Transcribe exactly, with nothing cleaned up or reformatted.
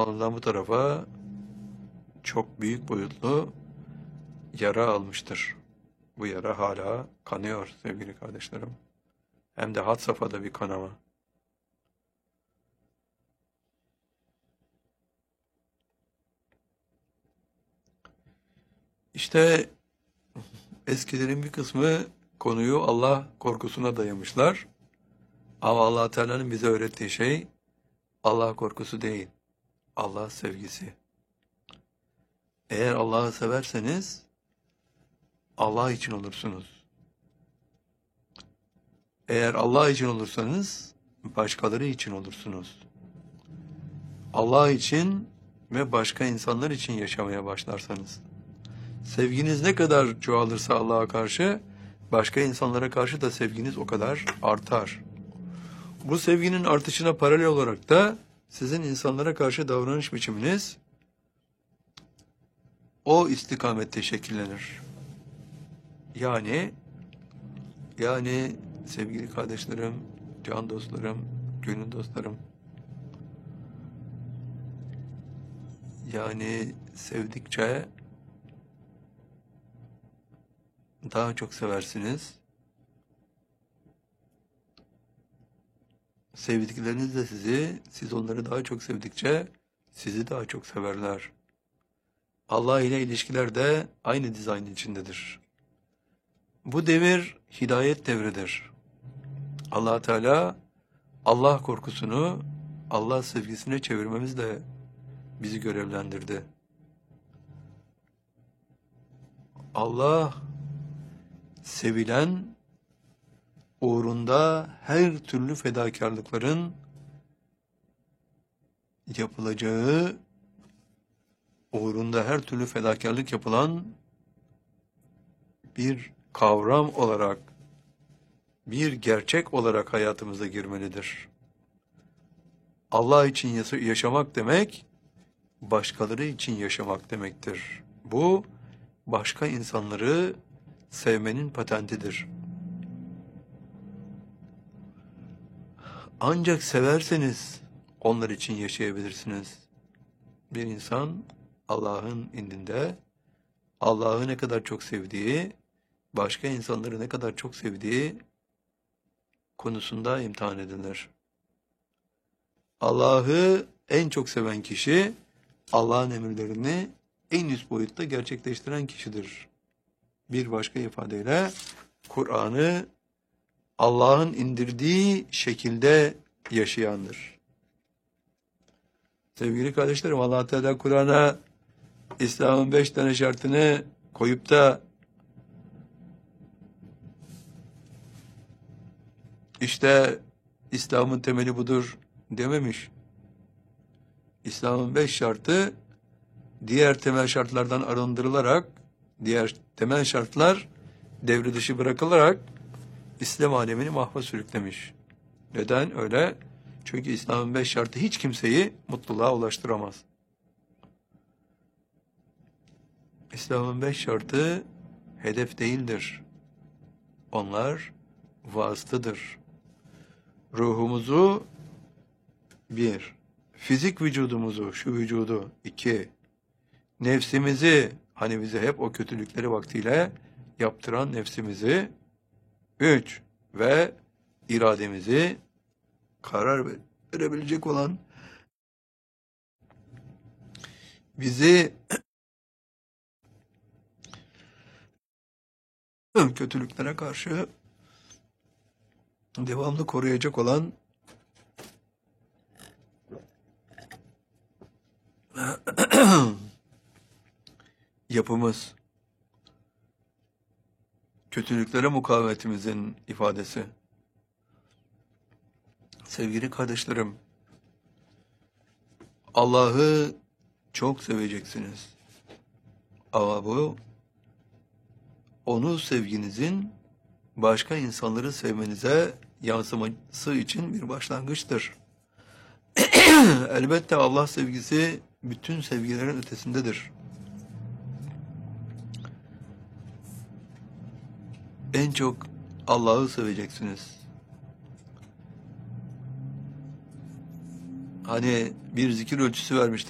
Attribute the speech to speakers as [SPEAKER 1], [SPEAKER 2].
[SPEAKER 1] Osmanlı'dan bu tarafa çok büyük boyutlu yara almıştır. Bu yara hala kanıyor sevgili kardeşlerim. Hem de had safhada bir kanama. İşte eskilerin bir kısmı konuyu Allah korkusuna dayamışlar. Ama Allah Teala'nın bize öğrettiği şey Allah korkusu değil, Allah sevgisi. Eğer Allah'ı severseniz Allah için olursunuz. Eğer Allah için olursanız başkaları için olursunuz. Allah için ve başka insanlar için yaşamaya başlarsanız. Sevginiz ne kadar çoğalırsa Allah'a karşı, başka insanlara karşı da sevginiz o kadar artar. Bu sevginin artışına paralel olarak da sizin insanlara karşı davranış biçiminiz o istikamette şekillenir. Yani, yani sevgili kardeşlerim, can dostlarım, gönül dostlarım, yani sevdikçe daha çok seversiniz. Sevdikleriniz de sizi, siz onları daha çok sevdikçe sizi daha çok severler. Allah ile ilişkiler de aynı dizayn içindedir. Bu devir hidayet devridir. Allah Teala Allah korkusunu Allah sevgisine çevirmemizle bizi görevlendirdi. Allah sevilen, uğrunda her türlü fedakarlıkların yapılacağı, uğrunda her türlü fedakarlık yapılan bir kavram olarak, bir gerçek olarak hayatımıza girmelidir. Allah için yaşamak demek, başkaları için yaşamak demektir. Bu, başka insanları sevmenin patentidir. Ancak severseniz onlar için yaşayabilirsiniz. Bir insan Allah'ın indinde Allah'ı ne kadar çok sevdiği, başka insanları ne kadar çok sevdiği konusunda imtihan edilir. Allah'ı en çok seven kişi, Allah'ın emirlerini en üst boyutta gerçekleştiren kişidir. Bir başka ifadeyle Kur'an'ı Allah'ın indirdiği şekilde yaşayandır. Sevgili kardeşlerim, Allah Teala Kur'an'a İslam'ın beş tane şartını koyup da işte İslam'ın temeli budur dememiş. İslam'ın beş şartı diğer temel şartlardan arındırılarak, diğer temel şartlar devre dışı bırakılarak İslam alemini mahva sürüklemiş. Neden öyle? Çünkü İslam'ın beş şartı hiç kimseyi mutluluğa ulaştıramaz. İslam'ın beş şartı hedef değildir. Onlar vasıtadır. Ruhumuzu bir, fizik vücudumuzu, şu vücudu iki, nefsimizi, hani bize hep o kötülükleri vaktiyle yaptıran nefsimizi üç ve irademizi karar verebilecek olan bizi kötülüklere karşı devamlı koruyacak olan yapımız, kötülüklere mukavemetimizin ifadesi. Sevgili kardeşlerim, Allah'ı çok seveceksiniz. Ama bu, onu sevginizin başka insanları sevmenize yansıması için bir başlangıçtır. Elbette Allah sevgisi bütün sevgilerin ötesindedir. En çok Allah'ı seveceksiniz. Hani bir zikir ölçüsü vermiştik.